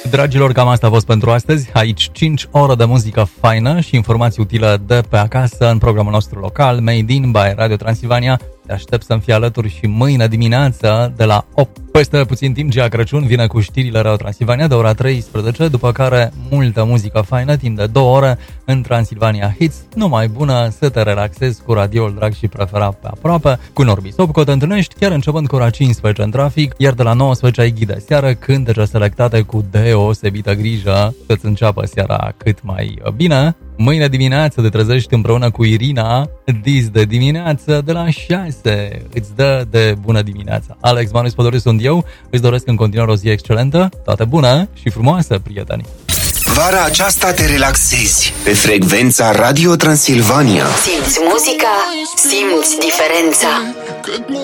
Dragilor, cam asta a fost pentru astăzi. Aici 5 ore de muzică faină și informații utile de pe acasă în programul nostru local, Made in by Radio Transilvania. Te aștept să-mi fii alături și mâine dimineață de la 8. Peste puțin timp, Gia Crăciun vine cu știrile Radio Transilvania de ora 13, după care multă muzică faină timp de 2 ore în Transilvania Hits. Numai bună să te relaxezi cu radioul drag și preferat pe aproape, cu Norbi Sopco te întâlnești chiar începând cu ora 15 în trafic, iar de la 19 ai ghid de seară, cântece selectate cu deosebită grijă să-ți înceapă seara cât mai bine. Mâine dimineață te trezești împreună cu Irina, dis de dimineață de la 6. Îți dă de bună dimineața. Alex Manu Spodoriu sunt eu, îți doresc în continuare o zi excelentă, toate bune și frumoase, prieteni! Vara aceasta te relaxezi pe frecvența Radio Transilvania. Simți muzica, simți diferența.